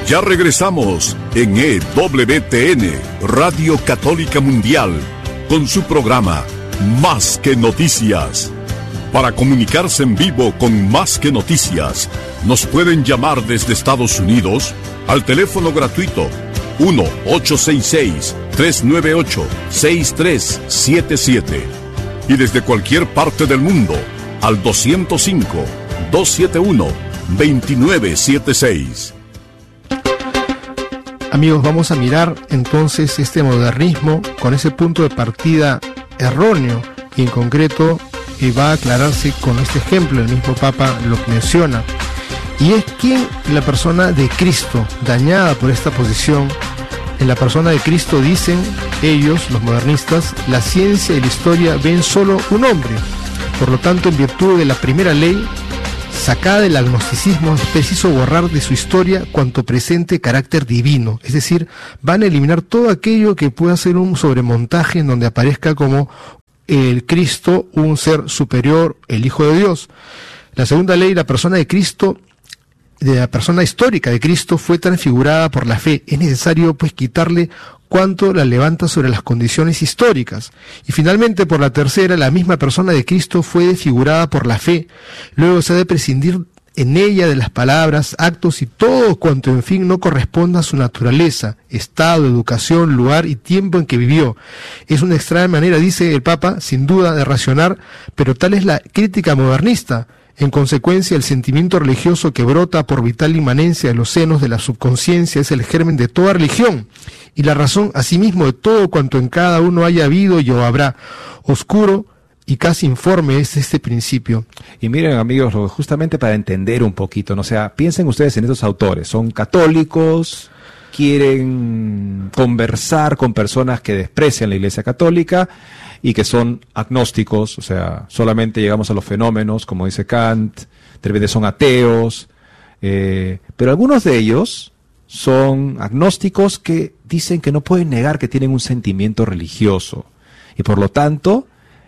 Ya regresamos en EWTN, Radio Católica Mundial, con su programa Más que Noticias. Para comunicarse en vivo con Más que Noticias, nos pueden llamar desde Estados Unidos al teléfono gratuito 1-866-398-6377 y desde cualquier parte del mundo al 205-271-2976. Amigos, vamos a mirar entonces este modernismo con ese punto de partida erróneo y en concreto va a aclararse con este ejemplo. El mismo Papa lo menciona, y es que la persona de Cristo, dañada por esta posición, en la persona de Cristo, dicen ellos, los modernistas, la ciencia y la historia ven solo un hombre. Por lo tanto, en virtud de la primera ley, sacada del agnosticismo, es preciso borrar de su historia cuanto presente carácter divino. Es decir, van a eliminar todo aquello que pueda ser un sobremontaje en donde aparezca como el Cristo, un ser superior, el Hijo de Dios. La segunda ley, la persona de Cristo, de la persona histórica de Cristo, fue transfigurada por la fe. Es necesario pues quitarle cuanto la levanta sobre las condiciones históricas. Y finalmente, por la tercera, la misma persona de Cristo fue desfigurada por la fe. Luego se ha de prescindir en ella de las palabras, actos y todo cuanto en fin no corresponda a su naturaleza, estado, educación, lugar y tiempo en que vivió. Es una extraña manera, dice el Papa, sin duda de racionar, pero tal es la crítica modernista. En consecuencia, el sentimiento religioso que brota por vital inmanencia de los senos de la subconsciencia es el germen de toda religión, y la razón asimismo de todo cuanto en cada uno haya habido y o habrá. Oscuro y casi informe es este principio. Y miren, amigos, justamente para entender un poquito, ¿no? O sea, piensen ustedes en estos autores, son católicos, quieren conversar con personas que desprecian la Iglesia Católica y que son agnósticos, o sea, solamente llegamos a los fenómenos, como dice Kant, de repente son ateos, pero algunos de ellos son agnósticos que dicen que no pueden negar que tienen un sentimiento religioso, y por lo tanto,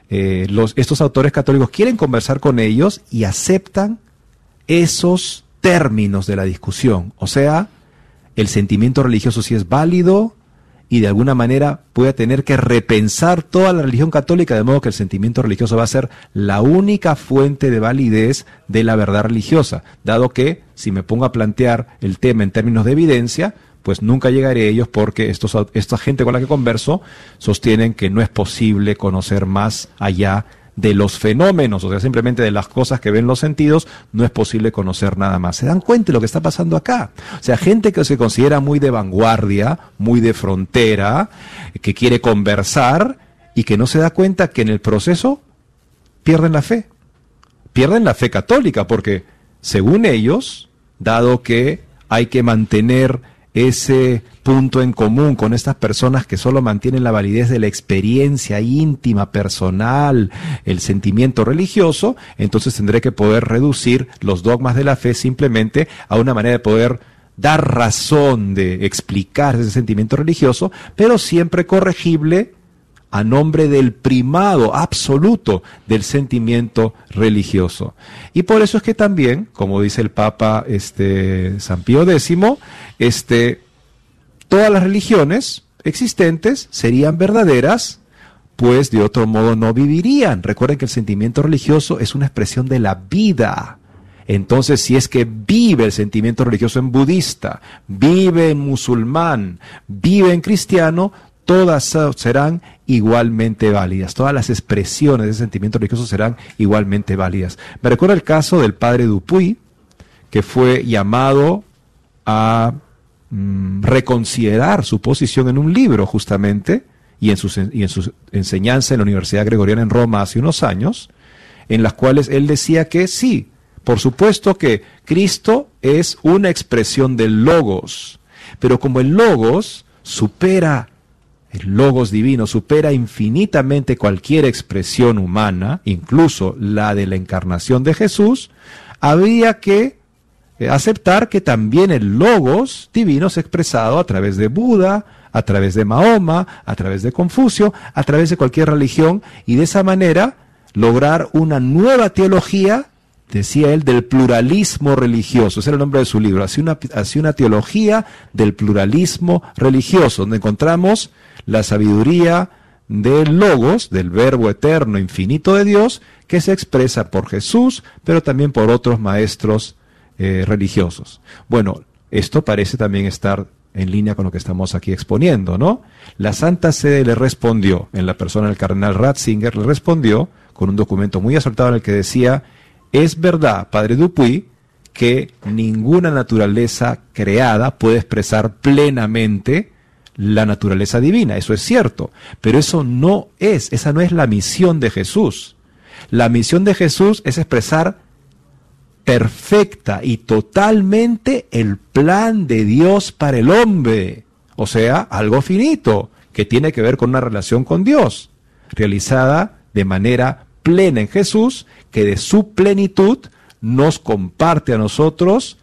estos autores católicos quieren conversar con ellos y aceptan esos términos de la discusión, o sea, el sentimiento religioso sí es válido, y de alguna manera puede tener que repensar toda la religión católica, de modo que el sentimiento religioso va a ser la única fuente de validez de la verdad religiosa, dado que, si me pongo a plantear el tema en términos de evidencia, pues nunca llegaré a ellos, porque esta gente con la que converso sostienen que no es posible conocer más allá de los fenómenos, o sea, simplemente de las cosas que ven los sentidos, no es posible conocer nada más. ¿Se dan cuenta de lo que está pasando acá? O sea, gente que se considera muy de vanguardia, muy de frontera, que quiere conversar y que no se da cuenta que en el proceso pierden la fe católica, porque según ellos, dado que hay que mantener ese punto en común con estas personas que solo mantienen la validez de la experiencia íntima, personal, el sentimiento religioso, entonces tendré que poder reducir los dogmas de la fe simplemente a una manera de poder dar razón, de explicar ese sentimiento religioso, pero siempre corregible a nombre del primado absoluto del sentimiento religioso. Y por eso es que también, como dice el Papa San Pío X, todas las religiones existentes serían verdaderas, pues de otro modo no vivirían. Recuerden que el sentimiento religioso es una expresión de la vida. Entonces, si es que vive el sentimiento religioso en budista, vive en musulmán, vive en cristiano, todas serán igualmente válidas. Todas las expresiones de ese sentimiento religioso serán igualmente válidas. Me recuerda el caso del padre Dupuy, que fue llamado a reconsiderar su posición en un libro, justamente, y en su enseñanza en la Universidad Gregoriana en Roma hace unos años, en las cuales él decía que sí, por supuesto que Cristo es una expresión del Logos, pero como el Logos divino supera infinitamente cualquier expresión humana, incluso la de la encarnación de Jesús, había que aceptar que también el Logos divino es expresado a través de Buda, a través de Mahoma, a través de Confucio, a través de cualquier religión, y de esa manera lograr una nueva teología decía él, del pluralismo religioso. Ese era el nombre de su libro. Hacía una teología del pluralismo religioso, donde encontramos la sabiduría del Logos, del Verbo eterno, infinito de Dios, que se expresa por Jesús, pero también por otros maestros religiosos. Bueno, esto parece también estar en línea con lo que estamos aquí exponiendo, ¿no? La Santa Sede le respondió, en la persona del cardenal Ratzinger, le respondió con un documento muy acertado en el que decía: es verdad, padre Dupuy, que ninguna naturaleza creada puede expresar plenamente la naturaleza divina. Eso es cierto, pero esa no es la misión de Jesús. La misión de Jesús es expresar perfecta y totalmente el plan de Dios para el hombre, o sea, algo finito, que tiene que ver con una relación con Dios, realizada de manera plena en Jesús, que de su plenitud nos comparte a nosotros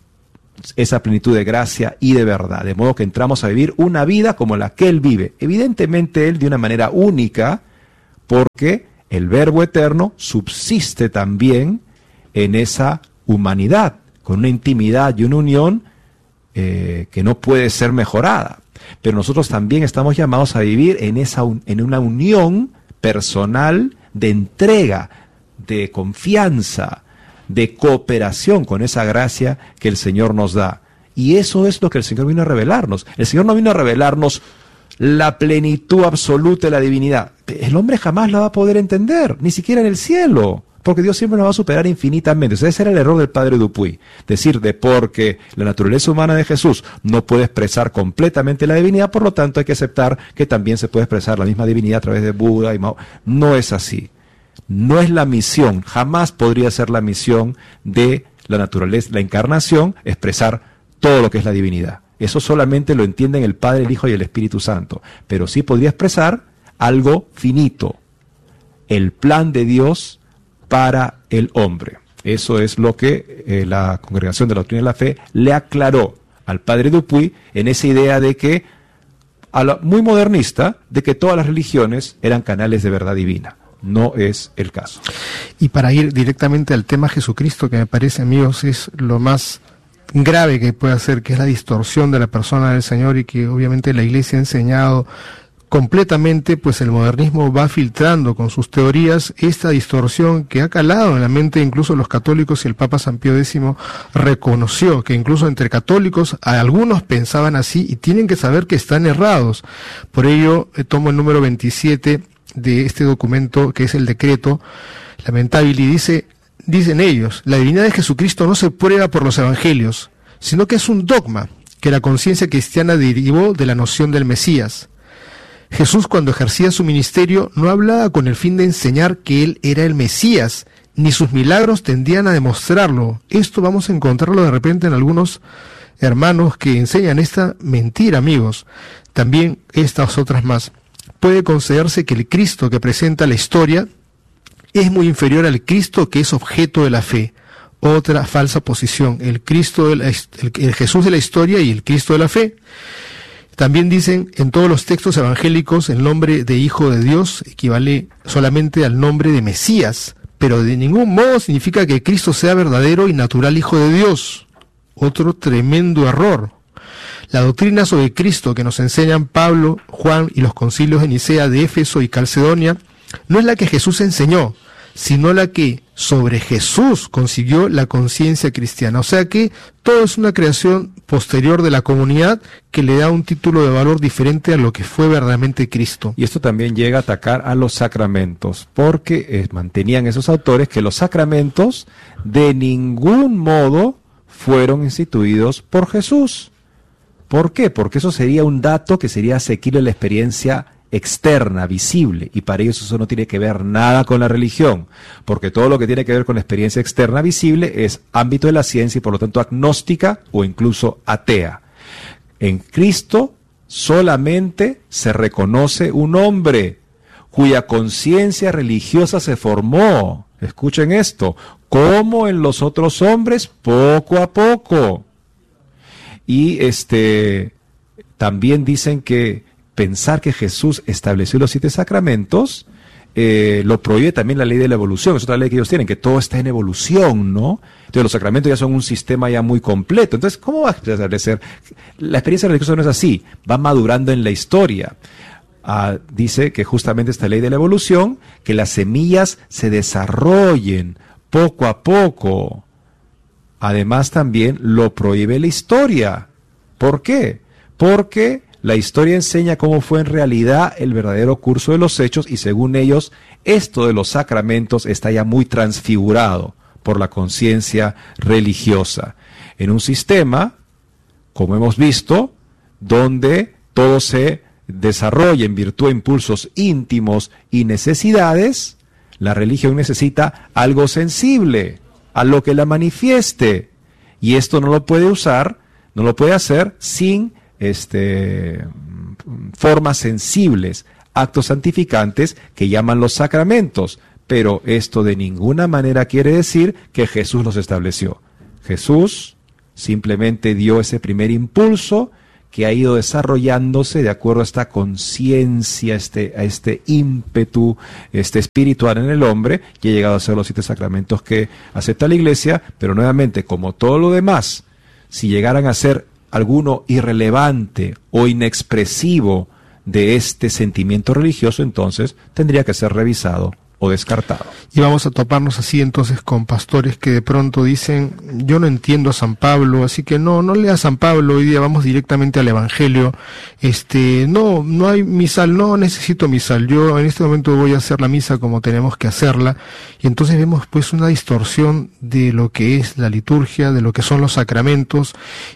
esa plenitud de gracia y de verdad, de modo que entramos a vivir una vida como la que Él vive, evidentemente Él de una manera única, porque el Verbo eterno subsiste también en esa humanidad, con una intimidad y una unión que no puede ser mejorada. Pero nosotros también estamos llamados a vivir en una unión personal de entrega, de confianza, de cooperación con esa gracia que el Señor nos da. Y eso es lo que el Señor vino a revelarnos. El Señor no vino a revelarnos la plenitud absoluta de la divinidad. El hombre jamás la va a poder entender, ni siquiera en el cielo, porque Dios siempre nos va a superar infinitamente. O sea, ese era el error del padre Dupuy, decir de porque la naturaleza humana de Jesús no puede expresar completamente la divinidad, por lo tanto hay que aceptar que también se puede expresar la misma divinidad a través de Buda y Mao. No es así. No es la misión, jamás podría ser la misión de la naturaleza, la encarnación, expresar todo lo que es la divinidad. Eso solamente lo entienden el Padre, el Hijo y el Espíritu Santo. Pero sí podría expresar algo finito, el plan de Dios para el hombre. Eso es lo que la Congregación de la Doctrina de la Fe le aclaró al Padre Dupuy en esa idea de que, muy modernista, de que todas las religiones eran canales de verdad divina. No es el caso. Y para ir directamente al tema Jesucristo, que me parece, amigos, es lo más grave que puede hacer, que es la distorsión de la persona del Señor, y que obviamente la Iglesia ha enseñado completamente, pues el modernismo va filtrando con sus teorías esta distorsión que ha calado en la mente incluso los católicos, y el Papa San Pío X reconoció que incluso entre católicos algunos pensaban así y tienen que saber que están errados. Por ello tomo el número 27 de este documento, que es el decreto lamentable, y dicen ellos: la divinidad de Jesucristo no se prueba por los evangelios, sino que es un dogma que la conciencia cristiana derivó de la noción del Mesías. Jesús, cuando ejercía su ministerio, no hablaba con el fin de enseñar que él era el Mesías, ni sus milagros tendían a demostrarlo. Esto vamos a encontrarlo de repente en algunos hermanos que enseñan esta mentira, amigos. También estas otras más. Puede considerarse que el Cristo que presenta la historia es muy inferior al Cristo que es objeto de la fe. Otra falsa posición: el Jesús de la historia y el Cristo de la fe. También dicen en todos los textos evangélicos el nombre de Hijo de Dios equivale solamente al nombre de Mesías, pero de ningún modo significa que Cristo sea verdadero y natural Hijo de Dios. Otro tremendo error. La doctrina sobre Cristo que nos enseñan Pablo, Juan y los concilios de Nicea, de Éfeso y Calcedonia no es la que Jesús enseñó, sino la que sobre Jesús consiguió la conciencia cristiana. O sea que todo es una creación posterior de la comunidad que le da un título de valor diferente a lo que fue verdaderamente Cristo. Y esto también llega a atacar a los sacramentos, porque mantenían esos autores que los sacramentos de ningún modo fueron instituidos por Jesús. ¿Por qué? Porque eso sería un dato que sería asequible a la experiencia externa, visible, y para ellos eso no tiene que ver nada con la religión, porque todo lo que tiene que ver con la experiencia externa visible es ámbito de la ciencia y por lo tanto agnóstica o incluso atea. En Cristo solamente se reconoce un hombre cuya conciencia religiosa se formó, escuchen esto, como en los otros hombres, poco a poco. Y también dicen que pensar que Jesús estableció los 7 sacramentos lo prohíbe también la ley de la evolución, es otra ley que ellos tienen, que todo está en evolución, ¿no? Entonces los sacramentos ya son un sistema ya muy completo. Entonces, ¿cómo va a establecer? La experiencia religiosa no es así, va madurando en la historia. Dice que justamente esta ley de la evolución, que las semillas se desarrollen poco a poco. Además también lo prohíbe la historia. ¿Por qué? Porque la historia enseña cómo fue en realidad el verdadero curso de los hechos y según ellos, esto de los sacramentos está ya muy transfigurado por la conciencia religiosa. En un sistema, como hemos visto, donde todo se desarrolla en virtud de impulsos íntimos y necesidades, la religión necesita algo sensible, a lo que la manifieste. Y esto no lo puede usar, no lo puede hacer sin formas sensibles, actos santificantes que llaman los sacramentos. Pero esto de ninguna manera quiere decir que Jesús los estableció. Jesús simplemente dio ese primer impulso que ha ido desarrollándose de acuerdo a esta conciencia, a este ímpetu espiritual en el hombre, y ha llegado a ser los 7 sacramentos que acepta la Iglesia. Pero nuevamente, como todo lo demás, si llegaran a ser alguno irrelevante o inexpresivo de este sentimiento religioso, entonces tendría que ser revisado o descartado. Y vamos a toparnos así entonces con pastores que de pronto dicen, yo no entiendo a San Pablo, así que no lea San Pablo, hoy día vamos directamente al Evangelio, no hay misal, no necesito misal, yo en este momento voy a hacer la misa como tenemos que hacerla, y entonces vemos pues una distorsión de lo que es la liturgia, de lo que son los sacramentos,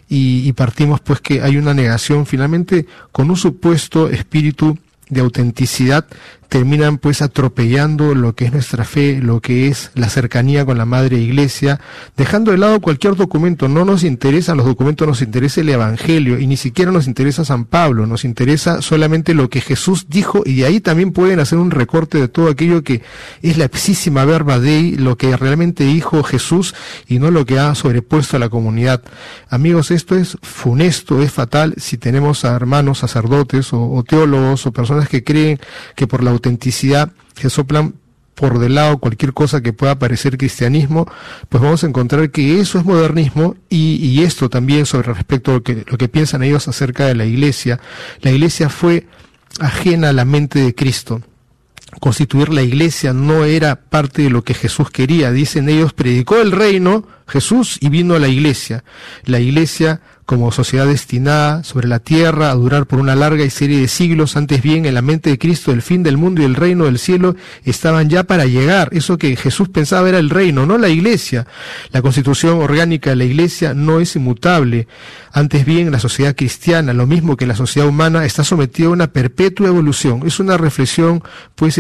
y partimos pues que hay una negación finalmente con un supuesto espíritu de autenticidad. Terminan pues atropellando lo que es nuestra fe, lo que es la cercanía con la Madre Iglesia, dejando de lado cualquier documento. No nos interesan los documentos, nos interesa el Evangelio, y ni siquiera nos interesa San Pablo, nos interesa solamente lo que Jesús dijo, y de ahí también pueden hacer un recorte de todo aquello que es la ipsísima verba Dei, lo que realmente dijo Jesús, y no lo que ha sobrepuesto a la comunidad. Amigos, esto es funesto, es fatal si tenemos a hermanos sacerdotes o teólogos o personas que creen que por la autenticidad se soplan por de lado cualquier cosa que pueda parecer cristianismo, pues vamos a encontrar que eso es modernismo, y esto también sobre respecto a lo que piensan ellos acerca de la Iglesia. La Iglesia fue ajena a la mente de Cristo. Constituir la Iglesia no era parte de lo que Jesús quería. Dicen ellos, predicó el reino Jesús y vino a la Iglesia. La Iglesia como sociedad destinada sobre la tierra a durar por una larga serie de siglos, antes bien en la mente de Cristo el fin del mundo y el reino del cielo estaban ya para llegar. Eso que Jesús pensaba era el reino, no la Iglesia. La constitución orgánica de la Iglesia no es inmutable. Antes bien, la sociedad cristiana, lo mismo que la sociedad humana, está sometida a una perpetua evolución. Es una reflexión pues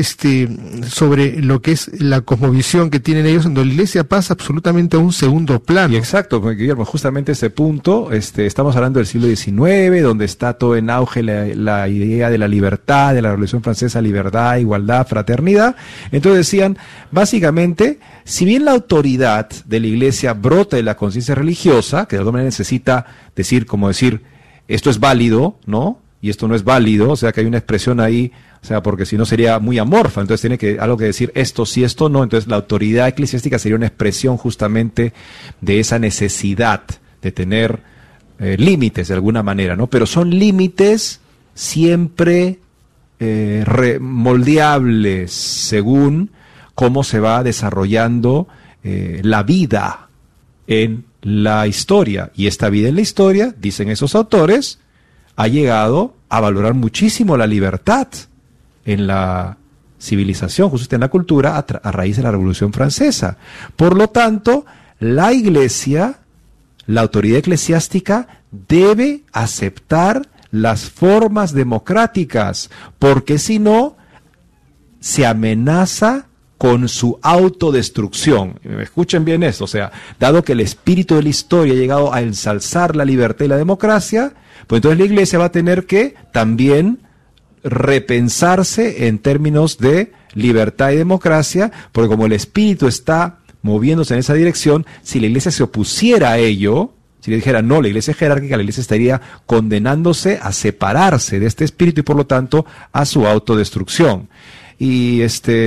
sobre lo que es la cosmovisión que tienen ellos, donde la Iglesia pasa absolutamente a un segundo plano. Y exacto, Guillermo, justamente ese punto, estamos hablando del siglo XIX, donde está todo en auge la idea de la libertad, de la Revolución Francesa, libertad, igualdad, fraternidad. Entonces decían, básicamente, si bien la autoridad de la Iglesia brota de la conciencia religiosa, que de alguna manera necesita decir, esto es válido, ¿no? Y esto no es válido, o sea que hay una expresión ahí, o sea, porque si no sería muy amorfa, entonces tiene algo que decir esto sí, esto no. Entonces la autoridad eclesiástica sería una expresión justamente de esa necesidad de tener límites de alguna manera, ¿no? Pero son límites siempre moldeables según cómo se va desarrollando la vida en la historia. Y esta vida en la historia, dicen esos autores, ha llegado a valorar muchísimo la libertad en la civilización, justamente en la cultura, a raíz de la Revolución Francesa. Por lo tanto, la Iglesia, la autoridad eclesiástica, debe aceptar las formas democráticas, porque si no, se amenaza con su autodestrucción. Escuchen bien esto, o sea, dado que el espíritu de la historia ha llegado a ensalzar la libertad y la democracia, pues entonces la Iglesia va a tener que también repensarse en términos de libertad y democracia, porque como el espíritu está moviéndose en esa dirección, si la Iglesia se opusiera a ello, si le dijera no, la Iglesia es jerárquica, la Iglesia estaría condenándose a separarse de este espíritu y por lo tanto a su autodestrucción. Y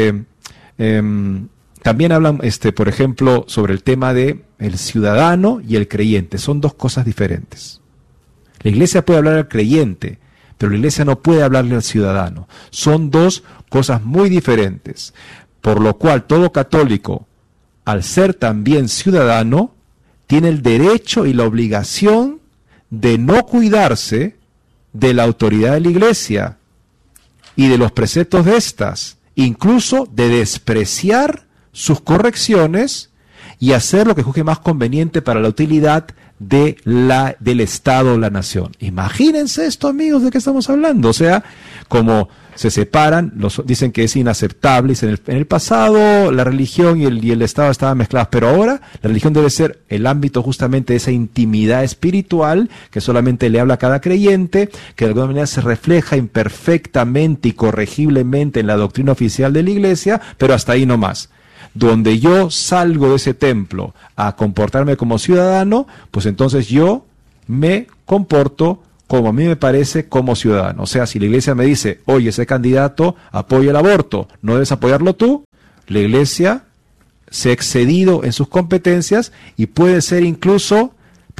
también hablan, por ejemplo, sobre el tema de el ciudadano y el creyente. Son dos cosas diferentes. La iglesia puede hablar al creyente, pero la iglesia no puede hablarle al ciudadano. Son dos cosas muy diferentes. Por lo cual todo católico, al ser también ciudadano, tiene el derecho y la obligación de no cuidarse de la autoridad de la iglesia y de los preceptos de estas, incluso de despreciar sus correcciones y hacer lo que juzgue más conveniente para la utilidad del Estado o la nación. Imagínense esto, amigos, de qué estamos hablando. O sea, como se separan, dicen que es inaceptable, dicen en el pasado la religión y el Estado estaban mezclados, pero ahora la religión debe ser el ámbito justamente de esa intimidad espiritual que solamente le habla a cada creyente, que de alguna manera se refleja imperfectamente y corregiblemente en la doctrina oficial de la iglesia, pero hasta ahí no más. Donde yo salgo de ese templo a comportarme como ciudadano, pues entonces yo me comporto como a mí me parece como ciudadano. O sea, si la iglesia me dice, oye, ese candidato apoya el aborto, ¿no debes apoyarlo tú? La iglesia se ha excedido en sus competencias y pueden ser incluso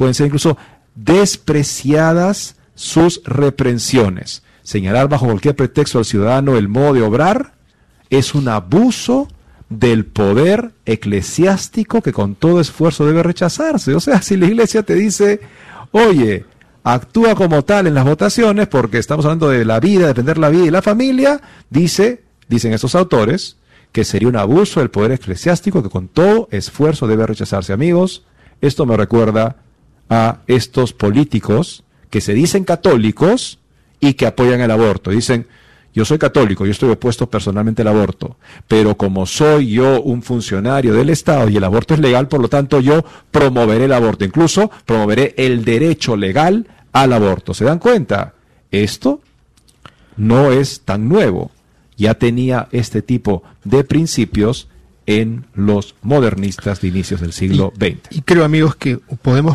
despreciadas sus reprensiones. Señalar bajo cualquier pretexto al ciudadano el modo de obrar es un abuso del poder eclesiástico que con todo esfuerzo debe rechazarse. O sea, si la iglesia te dice, oye, actúa como tal en las votaciones, porque estamos hablando de la vida, defender la vida y la familia, dicen estos autores, que sería un abuso del poder eclesiástico que con todo esfuerzo debe rechazarse. Amigos, esto me recuerda a estos políticos que se dicen católicos y que apoyan el aborto. Dicen, yo soy católico, yo estoy opuesto personalmente al aborto, pero como soy yo un funcionario del Estado y el aborto es legal, por lo tanto yo promoveré el aborto, incluso promoveré el derecho legal al aborto. ¿Se dan cuenta? Esto no es tan nuevo. Ya tenía este tipo de principios en los modernistas de inicios del siglo XX. Y creo, amigos, que podemos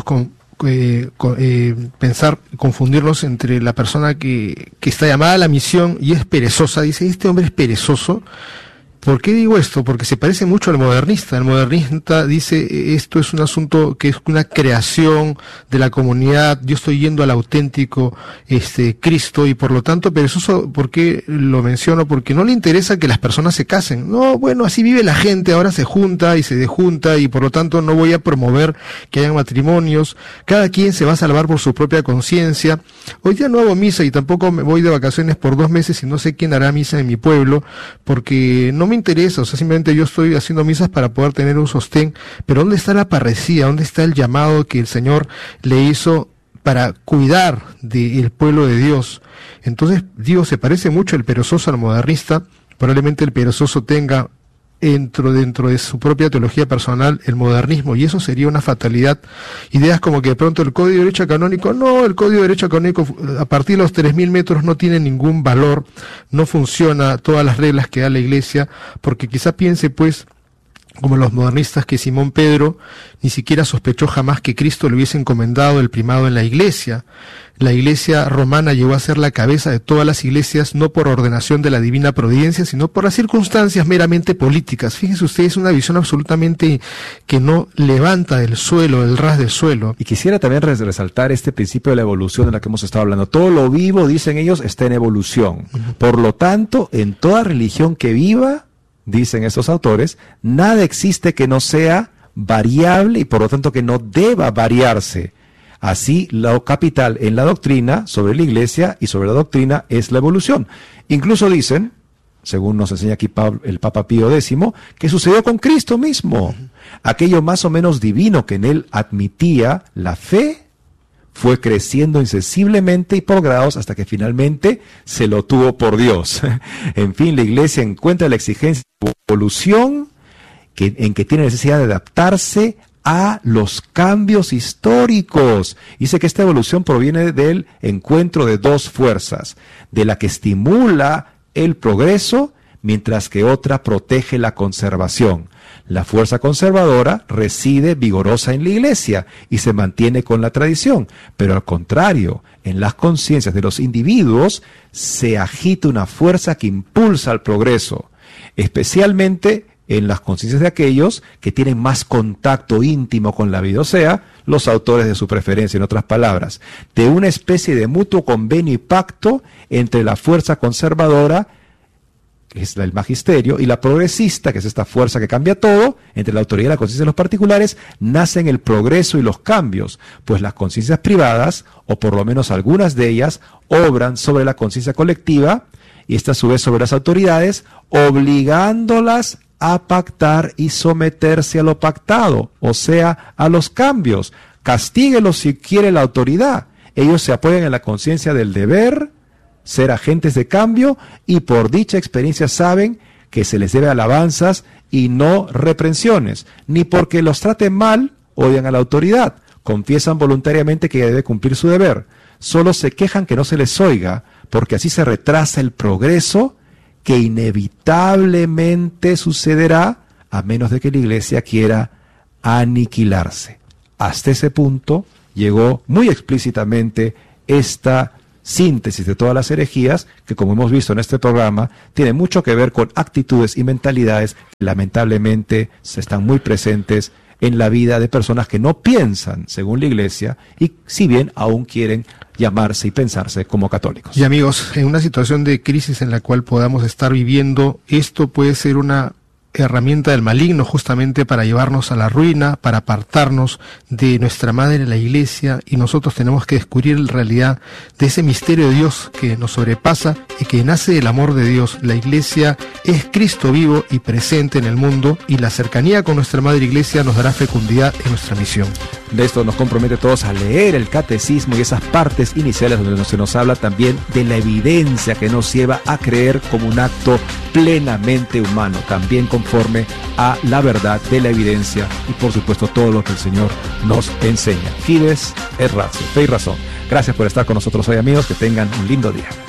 pensar, confundirnos entre la persona que está llamada a la misión y es perezosa. Dice, este hombre es perezoso. ¿Por qué digo esto? Porque se parece mucho al modernista. El modernista dice, esto es un asunto que es una creación de la comunidad, yo estoy yendo al auténtico Cristo, y por lo tanto perezoso. ¿Por qué lo menciono? Porque no le interesa que las personas se casen. No, bueno, así vive la gente, ahora se junta y se dejunta, y por lo tanto no voy a promover que hayan matrimonios. Cada quien se va a salvar por su propia conciencia. Hoy día no hago misa y tampoco me voy de vacaciones por 2 meses y no sé quién hará misa en mi pueblo, porque no me interesa. O sea, simplemente yo estoy haciendo misas para poder tener un sostén. Pero ¿dónde está la parresía? ¿Dónde está el llamado que el Señor le hizo para cuidar del pueblo de Dios? Entonces, digo, se parece mucho el perezoso al modernista. Probablemente el perezoso tenga dentro de su propia teología personal el modernismo, y eso sería una fatalidad. Ideas como que de pronto el Código de Derecho Canónico, no, el Código de Derecho Canónico a partir de los 3.000 metros no tiene ningún valor, no funciona todas las reglas que da la Iglesia, porque quizá piense pues como los modernistas que Simón Pedro ni siquiera sospechó jamás que Cristo le hubiese encomendado el primado en la Iglesia. La Iglesia romana llegó a ser la cabeza de todas las iglesias, no por ordenación de la divina providencia, sino por las circunstancias meramente políticas. Fíjense ustedes, una visión absolutamente que no levanta del suelo, del ras del suelo. Y quisiera también resaltar este principio de la evolución de la que hemos estado hablando. Todo lo vivo, dicen ellos, está en evolución. Por lo tanto, en toda religión que viva, dicen estos autores, nada existe que no sea variable y por lo tanto que no deba variarse. Así, lo capital en la doctrina sobre la Iglesia y sobre la doctrina es la evolución. Incluso dicen, según nos enseña aquí el Papa Pío X, que sucedió con Cristo mismo. Aquello más o menos divino que en él admitía la fe fue creciendo insensiblemente y por grados hasta que finalmente se lo tuvo por Dios. En fin, la Iglesia encuentra la exigencia de evolución en que tiene necesidad de adaptarse a los cambios históricos. Dice que esta evolución proviene del encuentro de dos fuerzas, de la que estimula el progreso, mientras que otra protege la conservación. La fuerza conservadora reside vigorosa en la Iglesia y se mantiene con la tradición, pero al contrario, en las conciencias de los individuos se agita una fuerza que impulsa el progreso. especialmente en las conciencias de aquellos que tienen más contacto íntimo con la vida, o sea, los autores de su preferencia, en otras palabras, de una especie de mutuo convenio y pacto entre la fuerza conservadora, que es el magisterio, y la progresista, que es esta fuerza que cambia todo, entre la autoridad y la conciencia de los particulares, nacen el progreso y los cambios, pues las conciencias privadas, o por lo menos algunas de ellas, obran sobre la conciencia colectiva, y esta a su vez sobre las autoridades, obligándolas a pactar y someterse a lo pactado, o sea, a los cambios. Castíguelos si quiere la autoridad. Ellos se apoyan en la conciencia del deber, ser agentes de cambio, y por dicha experiencia saben que se les debe alabanzas y no reprensiones, ni porque los traten mal odian a la autoridad, confiesan voluntariamente que ella debe cumplir su deber, solo se quejan que no se les oiga, porque así se retrasa el progreso que inevitablemente sucederá a menos de que la Iglesia quiera aniquilarse. Hasta ese punto llegó muy explícitamente esta síntesis de todas las herejías, que como hemos visto en este programa, tiene mucho que ver con actitudes y mentalidades que lamentablemente se están muy presentes en la vida de personas que no piensan según la Iglesia y si bien aún quieren llamarse y pensarse como católicos. Y amigos, en una situación de crisis en la cual podamos estar viviendo, esto puede ser una herramienta del maligno justamente para llevarnos a la ruina, para apartarnos de nuestra madre la Iglesia, y nosotros tenemos que descubrir la realidad de ese misterio de Dios que nos sobrepasa y que nace del amor de Dios. La Iglesia es Cristo vivo y presente en el mundo, y la cercanía con nuestra madre Iglesia nos dará fecundidad en nuestra misión. De esto nos compromete a todos a leer el catecismo y esas partes iniciales donde se nos habla también de la evidencia que nos lleva a creer como un acto plenamente humano, también conforme a la verdad de la evidencia y por supuesto todo lo que el Señor nos enseña. Fides et ratio, fe y razón. Gracias por estar con nosotros hoy, amigos, que tengan un lindo día.